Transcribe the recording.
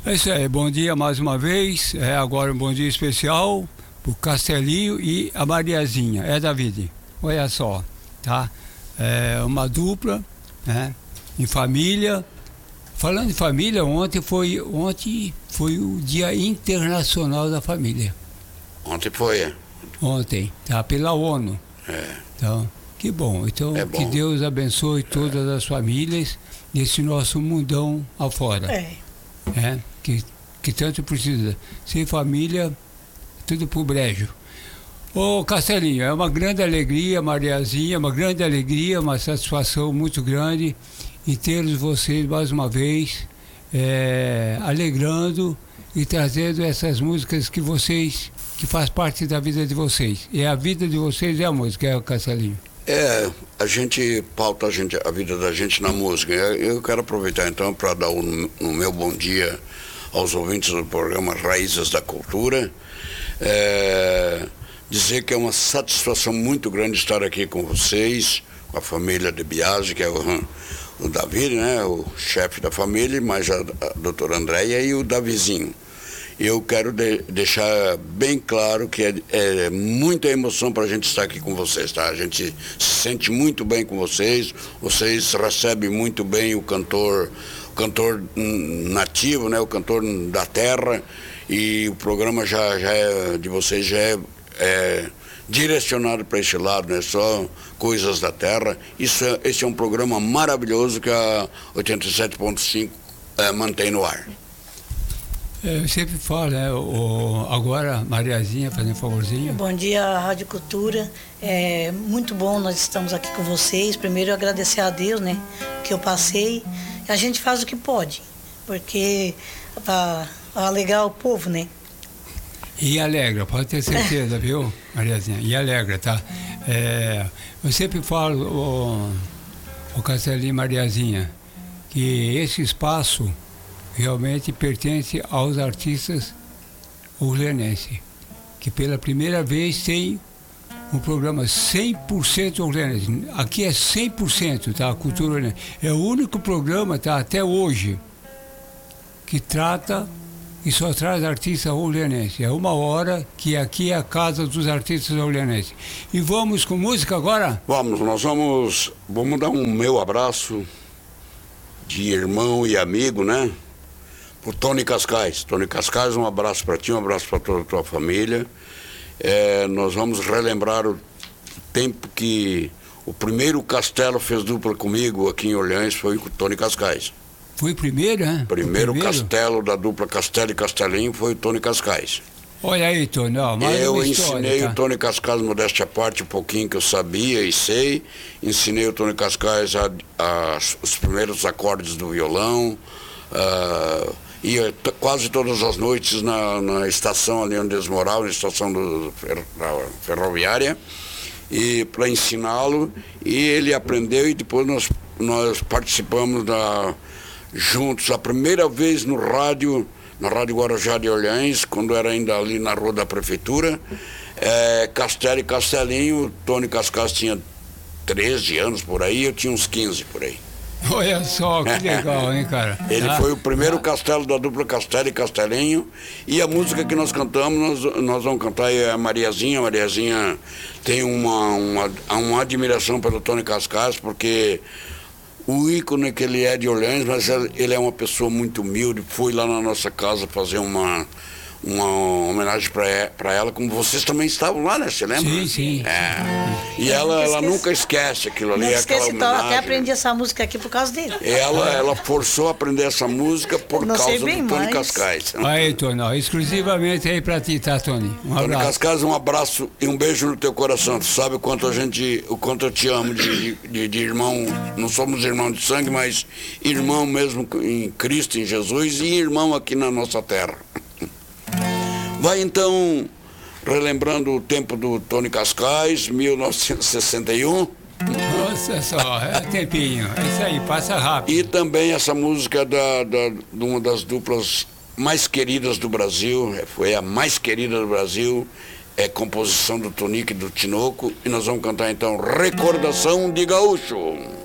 É isso aí, bom dia mais uma vez. Agora um bom dia especial pro Castelinho e a Mariazinha. David, olha só, tá? É uma dupla, né? Em família. Falando em família, ontem foi o Dia Internacional da Família. Ontem foi, Ontem, tá? Pela ONU. Então, que bom. Então, que Deus abençoe todas as famílias nesse nosso mundão afora. Que tanto precisa. Sem família, tudo pro brejo. Ô Castelinho, é uma grande alegria, Mariazinha, uma grande alegria, uma satisfação muito grande em ter vocês mais uma vez, alegrando e trazendo essas músicas que faz parte da vida de vocês. E a vida de vocês é a música, Castelinho? A gente pauta a vida da gente na música. Eu quero aproveitar então para dar o meu bom dia aos ouvintes do programa Raízes da Cultura. Dizer que é uma satisfação muito grande estar aqui com vocês, com a família de Biasi, que é o Davi, né, o chefe da família, mais a doutora Andréia e o Davizinho. Eu quero deixar bem claro que é muita emoção para a gente estar aqui com vocês, tá? A gente se sente muito bem com vocês recebem muito bem o cantor nativo, né? O cantor da terra, e o programa de vocês já é direcionado para esse lado, né? Só coisas da terra. Esse é um programa maravilhoso que a 87.5 mantém no ar. Eu sempre falo, né? Agora, Mariazinha, fazendo um favorzinho. Bom dia, Rádio Cultura. É muito bom nós estamos aqui com vocês. Primeiro, eu agradecer a Deus, né? Que eu passei. A gente faz o que pode, porque para alegrar o povo, né? E alegra, pode ter certeza, viu, Mariazinha? E alegra, tá? Eu sempre falo, o Castelinho, Mariazinha, que esse espaço realmente pertence aos artistas orleanenses, que pela primeira vez tem um programa 100% orleanense. Aqui é 100%, tá? A cultura orleanense. É o único programa, tá? Até hoje, que trata e só traz artistas orleanenses. É uma hora que aqui é a casa dos artistas orleanenses. E vamos com música agora? Vamos dar um meu abraço de irmão e amigo, né? Por Tony Cascais. Tony Cascais, um abraço para ti, um abraço para toda a tua família. Nós vamos relembrar o tempo que o primeiro Castelo fez dupla comigo aqui em Orleans, foi com o Tony Cascais. Foi o primeiro, né? Primeiro Castelo da dupla Castelo e Castelinho foi o Tony Cascais. Olha aí, Tony, eu ensinei o Tony Cascais, modéstia à parte, um pouquinho que eu sabia e sei. Ensinei o Tony Cascais os primeiros acordes do violão. Ia quase todas as noites na estação ali onde eles moravam, na estação da ferroviária, e para ensiná-lo, e ele aprendeu, e depois nós participamos juntos a primeira vez na Rádio Guarujá de Orleans, quando era ainda ali na rua da prefeitura. Castelo e Castelinho. O Tony Cascais tinha 13 anos por aí, eu tinha uns 15 por aí. Olha só, que legal, hein, cara? Ele foi o primeiro Castelo da dupla Castelo e Castelinho. E a música que nós cantamos, nós vamos cantar é a Mariazinha. A Mariazinha tem uma admiração pelo Tony Cascais, porque o ícone que ele é de Orleans, mas ele é uma pessoa muito humilde. Foi lá na nossa casa fazer uma homenagem para ela, como vocês também estavam lá, né? Você lembra? Sim, sim. E ela nunca esquece aquilo ali. Não esquece, então, até aprendi essa música aqui por causa dele. Ela forçou a aprender essa música por causa do Tony Cascais. Aí, Tony, exclusivamente aí pra ti, tá, Tony? Um abraço. Tony Cascais, um abraço e um beijo no teu coração. Tu sabe o quanto eu te amo de irmão. Não somos irmãos de sangue, mas irmão mesmo em Cristo, em Jesus, e irmão aqui na nossa terra. Vai então, relembrando o tempo do Tony Cascais, 1961. Nossa só, tempinho, é isso aí, passa rápido. E também essa música de uma das duplas mais queridas do Brasil, foi a mais querida do Brasil, é composição do Tonico e do Tinoco, e nós vamos cantar então Recordação de Gaúcho.